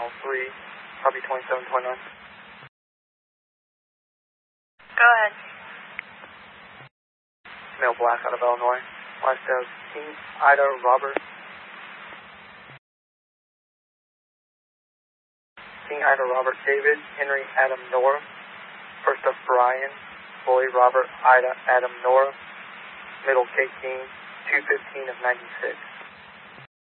3, copy 2729. Go ahead. Male black out of Illinois. Last of King Ida Robert. King Ida Robert David, Henry Adam Nora. First of Brian, Boy Robert Ida Adam Nora. Middle K King, 215 of 96.